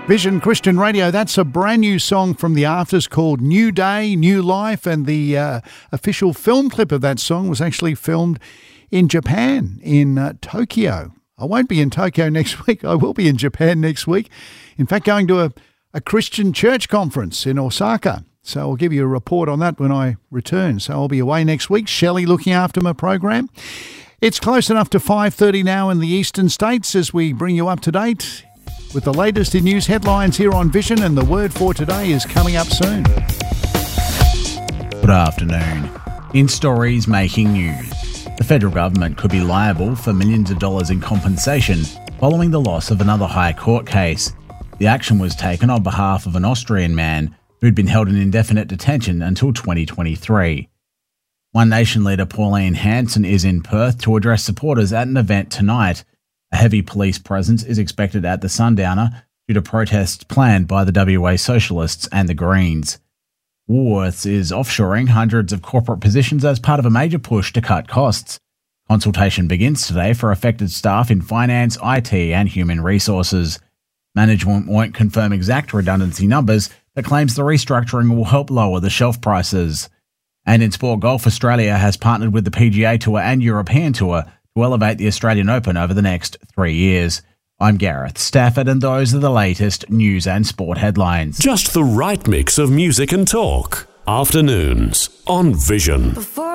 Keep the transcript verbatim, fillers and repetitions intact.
Vision Christian Radio, that's a brand new song from the Afters called New Day, New Life, and the uh, official film clip of that song was actually filmed in Japan, in uh, Tokyo. I won't be in Tokyo next week. I will be in Japan next week. In fact, going to a, a Christian church conference in Osaka. So I'll give you a report on that when I return. So I'll be away next week. Shelley looking after my program. It's close enough to five thirty now in the eastern states as we bring you up to date with the latest in news headlines here on Vision, and the word for today is coming up soon. Good afternoon. In stories making news, the federal government could be liable for millions of dollars in compensation following the loss of another High Court case. The action was taken on behalf of an Austrian man who'd been held in indefinite detention until twenty twenty-three. One Nation leader Pauline Hanson is in Perth to address supporters at an event tonight. A heavy police presence is expected at the Sundowner due to protests planned by the W A Socialists and the Greens. Woolworths is offshoring hundreds of corporate positions as part of a major push to cut costs. Consultation begins today for affected staff in finance, I T and human resources. Management won't confirm exact redundancy numbers, but claims the restructuring will help lower the shelf prices. And in sport golf, Australia has partnered with the P G A Tour and European Tour to elevate the Australian Open over the next three years. I'm Gareth Stafford, and those are the latest news and sport headlines. Just the right mix of music and talk. Afternoons on Vision. Before